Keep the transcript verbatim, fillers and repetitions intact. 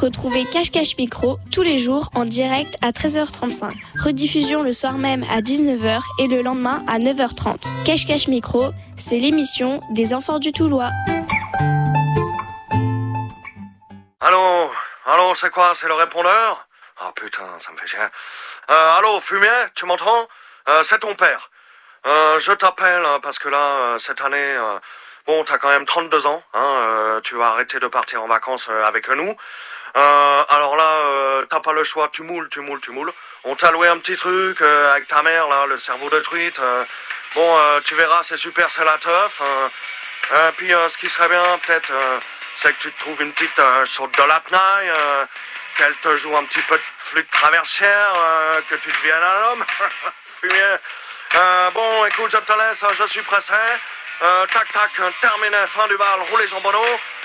Retrouvez Cache-Cache Micro tous les jours en direct à treize heures trente-cinq. Rediffusion le soir même à dix-neuf heures et le lendemain à neuf heures trente. Cache-Cache Micro, c'est l'émission des enfants du Toulois. Allô Allô, c'est quoi? C'est le répondeur? Ah putain, ça me fait chier. Euh, allô, Fumier, tu m'entends? euh, C'est ton père. Euh, je t'appelle hein, parce que là, euh, cette année, euh, bon, t'as quand même trente-deux ans, hein, euh, tu vas arrêter de partir en vacances euh, avec nous. Euh, alors là, euh, t'as pas le choix, tu moules, tu moules, tu moules. On t'a loué un petit truc euh, avec ta mère, là, le cerveau de truite. Euh, bon, euh, tu verras, c'est super, c'est la teuf. Euh, euh, puis euh, ce qui serait bien, peut-être, euh, c'est que tu te trouves une petite euh, sorte de lapnaille, euh, qu'elle te joue un petit peu de flûte traversière, euh, que tu deviennes un homme. Fumier. Euh, bon, écoute, je te laisse, je suis pressé. Euh, tac, tac, terminé, fin du bal, roulez jambonneau.